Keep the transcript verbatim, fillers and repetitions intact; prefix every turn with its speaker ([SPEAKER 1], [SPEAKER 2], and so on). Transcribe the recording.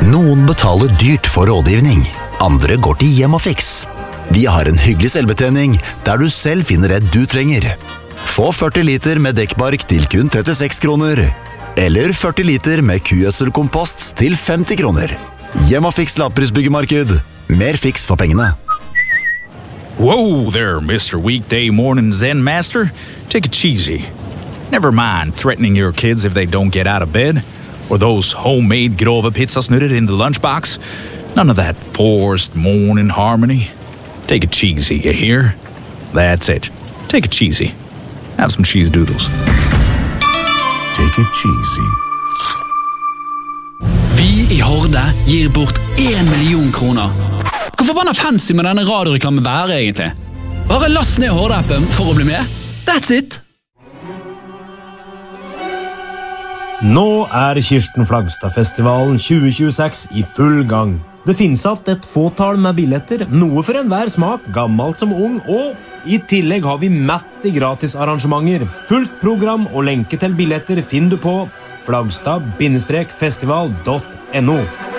[SPEAKER 1] Noen betaler dyrt for rådgivning, andre går til Hjemmafix. Vi har en hyggelig selvbetjening der du selv finner det du trenger. Få førti liter med dekkbark til kun trettiseks kroner, eller førti liter med kugjødselkompost til femti kroner. Hjemmafix lavprisbyggemarked. Mer fiks for pengene.
[SPEAKER 2] Whoa there, Mister Weekday Morning Zen Master. Take it cheesy. Never mind threatening your kids if they don't get out of bed, or those homemade grove pizzasnurrer in the lunchbox. None of that forced morning harmony. Take it cheesy, you hear? That's it. Take it cheesy. Have some cheese doodles.
[SPEAKER 1] Take it cheesy.
[SPEAKER 3] Vi i Horde gir bort en million kroner. Hvor forbanna fancy med denne radioreklamen være egentlig? Bare last ned Horde-appen for å bli med. That's it!
[SPEAKER 4] Nå er Kirsten Flagstad-festivalen tjue tjueseks i full gang. Det finnes alt et fåtall med billetter, noe for enhver smak, gammelt som ung, og i tillegg har vi matte gratisarrangementer. Fullt program og lenke til billetter finner du på flagstad bindestrek festival punktum no.